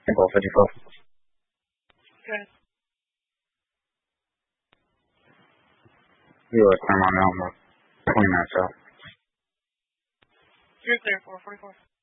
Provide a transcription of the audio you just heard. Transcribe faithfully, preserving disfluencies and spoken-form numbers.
four fifty-four. Good. You are turn on now. twenty minutes out. You're clear, four forty-four.